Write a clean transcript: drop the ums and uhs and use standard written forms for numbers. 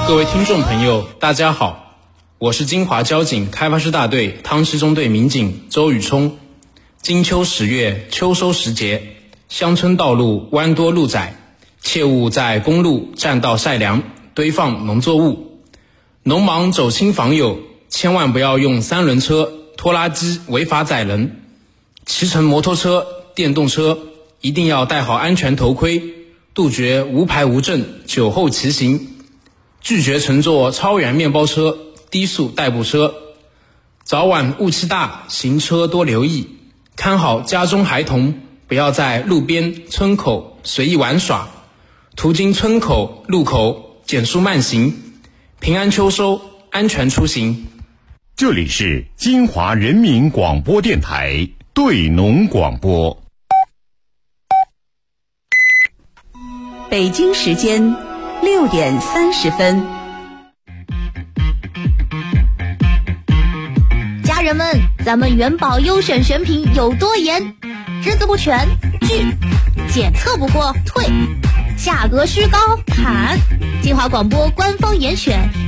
各位听众朋友，大家好，我是金华交警开发师大队汤溪中队民警周宇冲。金秋10月，秋收时节，乡村道路弯多路窄，切勿在公路、栈道晒粮、堆放农作物。农忙走亲访友，千万不要用3轮车、拖拉机违法载人。骑乘摩托车、电动车一定要戴好安全头盔，杜绝无牌无证、酒后骑行。拒绝乘坐超员面包车、低速代步车。早晚雾气大，行车多留意，看好家中孩童，不要在路边、村口随意玩耍。途经村口、路口减速慢行。平安秋收，安全出行。 这里是金华人民广播电台对农广播。 北京时间6点30分。 家人们，咱们元宝优选选品有多严？只字不全，拒；检测不过，退；价格虚高，砍。金华广播官方严选